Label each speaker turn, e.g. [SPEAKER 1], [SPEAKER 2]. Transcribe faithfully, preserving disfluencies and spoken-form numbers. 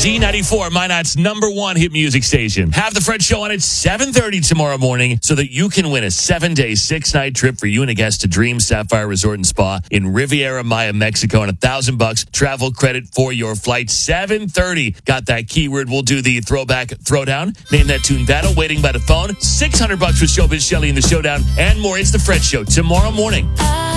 [SPEAKER 1] Z ninety-four, Minot's number one hit music station. Have the Fred Show on at seven thirty tomorrow morning so that you can win a seven-day, six-night trip for you and a guest to Dream Sapphire Resort and Spa in Riviera Maya, Mexico, and a thousand bucks travel credit for your flight. seven thirty. Got that keyword. We'll do the throwback throwdown. Name that tune battle. Waiting by the phone. six hundred bucks with Showbiz Shelley in the showdown and more. It's the Fred Show tomorrow morning.